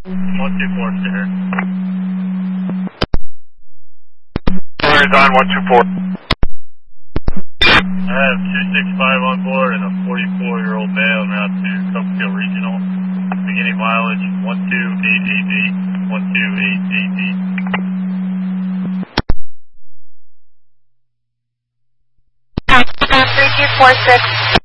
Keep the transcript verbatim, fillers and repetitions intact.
one two four, sir. Where's on one two four? I have two six five on board and a forty-four-year-old male en route to Copperfield Regional. Beginning mileage one two eight eight eight, one two eight eight eight. three two four six.